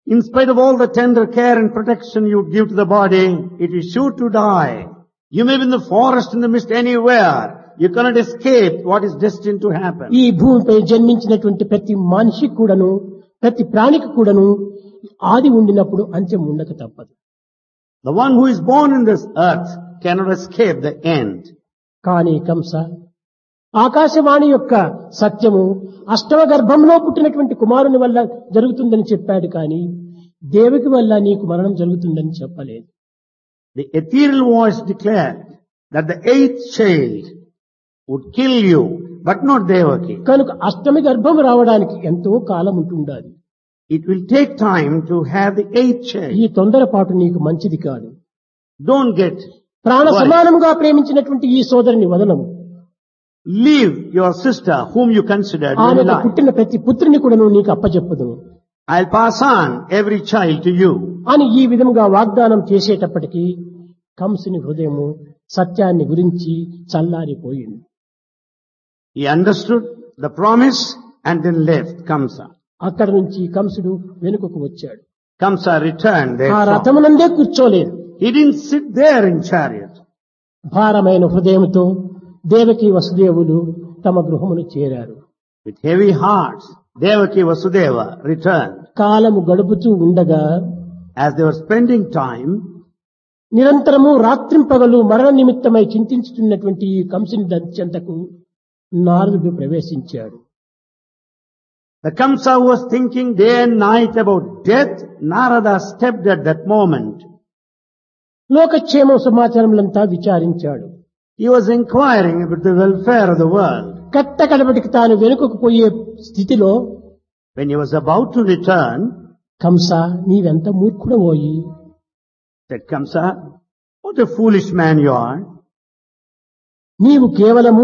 In spite of all the tender care and protection you give to the body, it is sure to die. You may be in the forest, in the mist, anywhere. You cannot escape what is destined to happen. ఈ భూమిపై జన్మించినటువంటి ప్రతి మనిషి కూడాను, ప్రతి ప్రాణికి కూడాను ఆది ఉండినప్పుడు అంత్యం ఉండక తప్పదు. The one who is born in this earth cannot escape the end. కానీ కంస ఆకాశవాణి యొక్క సత్యము అష్టమ గర్భంలో పుట్టినటువంటి కుమారుని వల్ల జరుగుతుందని చెప్పాడు కానీ దేవకి వల్ల నీకు మరణం జరుగుతుందని చెప్పలేదు. The ethereal voice declared that the eighth child would kill you, but not Devaki. కనుక అష్టమి గర్భం రావడానికి ఎంతో కాలం ఉంటుండాలి. It will take time to have the eighth child. ఈ తొందరపాటు నీకు మంచిది కాదు. Don't get ప్రాణ worried. సమానముగా ప్రేమించినటువంటి ఈ సోదరుని వదనము. Leave your sister whom you considered very ఆమెకు light. పుట్టిన ప్రతి పుత్రుని కూడా నీకు అప్పచెప్పుదును I'll pass on every child to you. అని ఈ విధముగా వాగ్దానం చేసేటప్పటికీ కంసుని హృదయము సత్యాన్ని గురించి చల్లారిపోయింది. He understood the promise and then left Kamsa. అక్కడి నుంచి కంసుడు వెనుకకు వచ్చాడు. Kamsa returned ఆ therefrom. రథమునందే కూర్చోలేదు. He didn't sit there in chariot. భారమైన హృదయంతో దేవకి వసుదేవులు తమ గృహమును చేరారు. With heavy hearts, Devaki Vasudeva returned. కాలము గడుపుతూ ఉండగా As they were spending time, నిరంతరము రాత్రింపగలు మరణ నిమిత్తమై చింతించుతున్నటువంటి ఈ కంసుని దంచెంతకు నారదుడు ప్రవేశించాడు. the Kamsa who was thinking day and night about death, Narada stepped at that moment. లోకక్షేమ సమాచారములంతా విచారించాడు. He was inquiring about the welfare of the world. కట్టకడబడికి తాను వెనుకకు పోయే స్థితిలో When he was about to return, Kamsa నీవెంత మూర్ఖుడవోయి, said Kamsa, what a foolish man you are. నీవు కేవలము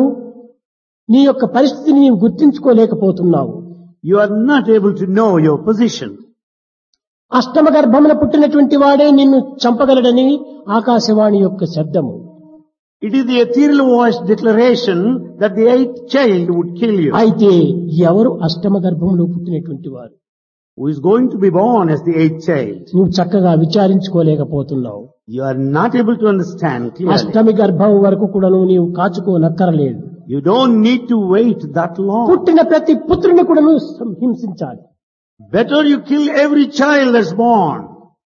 నీ యొక్క పరిస్థితిని నీవు గుర్తించుకోలేకపోతున్నావు. You are not able to know your position. అష్టమ గర్భమున పుట్టినటువంటి వాడే నిన్ను చంపగలడని ఆకాశవాణి యొక్క శబ్దము. It is the ethereal voice declaration that the eighth child would kill you. అయితే ఎవరు అష్టమ గర్భంలో పుట్టినటువంటి వారు? Who is going to be born as the eighth child? నువ్వు చక్కగా విచారించుకోలేకపోతున్నావు. You are not able to understand clearly. అష్టమి గర్భం వరకు కూడా నీవు కాచుకోనక్కరలేదు. You don't need to wait that long. పుట్టిన ప్రతి పుత్రుని కూడా నువ్వు హింసించాలి. Better you kill every child that's born.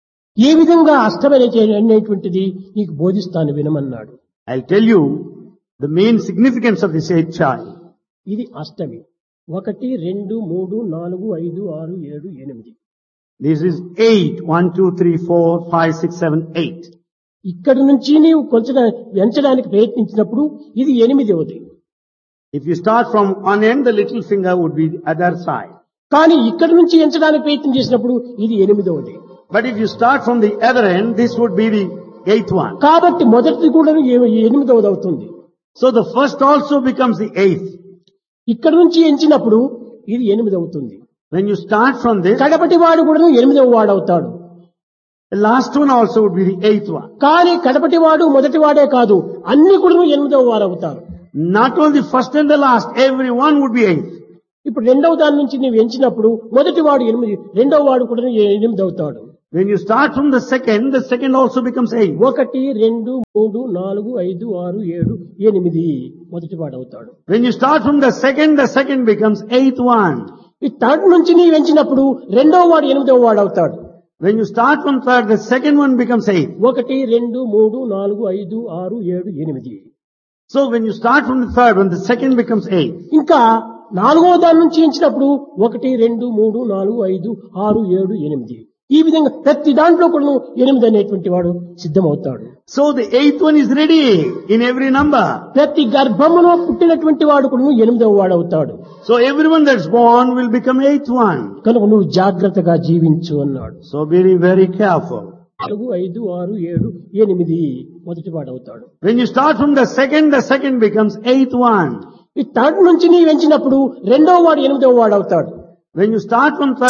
ఏ విధంగా అష్టమి అనేటువంటిది నీకు బోధిస్తాను వినమన్నాడు. I'll tell you the main significance of this eighth child. ఇది అష్టమి. 1 2 3 4 5 6 7 8. This is 8. 1, 2, 3, 4, 5, 6, 7, 8. ఇక్కడి నుంచి నీవు కొంచెం వెంచడానికి ప్రయత్నించినప్పుడు ఇది 8వది. If you start from one end, the little finger would be the other side. కానీ ఇక్కడి నుంచి ఎంచడానికి ప్రయత్నం చేసినప్పుడు ఇది 8వది. But if you start from the other end, this would be the 8th one. కాబట్టి మొదటిది కూడా 8వది అవుతుంది. So the first also becomes the 8th. ఇక్కడి నుంచి ఎంచినప్పుడు ఇది 8 అవుతుంది. When you start from this, కడపటి వాడు కూడా 8వ వాడు అవుతాడు. the last one also would be the 8th one. కానీ కడపటి వాడు మొదటి వాడే కాదు, అన్ని కూడా 8వ వారు అవుతారు. Not only first and the last, everyone would be 8th. ఇప్పుడు రెండవ దాని నుంచి నీవు ఎంచినప్పుడు మొదటి వాడు 8, రెండవ వాడు కూడా 8 అవుతాడు. When you start from the second also becomes 8. 1 2 3 4 5 6 7 8 మొదటి వాడు అవుతాడు. When you start from the second becomes 8th one. ఈ థర్డ్ నుంచి నీవు ఎంచినప్పుడు రెండవ వాడు 8వ వాడు అవుతాడు. When you start from third, the second one becomes 8th. 1 2 3 4 5 6 7 8. So when you start from the third one, the second becomes 8th. ఇంకా నాలుగవ దాని నుంచి ఎంచినప్పుడు 1 2 3 4 5 6 7 8. ఈ విధంగా ప్రతి దాంట్లో కూడా 8 అనేటువంటి వాడు సిద్ధమవుతాడు. So the 8th one is ready in every number. ప్రతి గర్భములో పుట్టినటువంటి వాడు కూడా 8వ వాడు అవుతాడు. So everyone that's born will become 8th one. కనుక నువ్వు జాగ్రత్తగా జీవించు అన్నాడు. So be very careful. 4 5 6 7 8 మొదటి వాడు అవుతాడు. When you start from the second becomes 8th one. ఈ థర్డ్ నుంచి నీ వెంచినప్పుడు రెండవ వాడు 8వ వాడు అవుతాడు. When you start from third,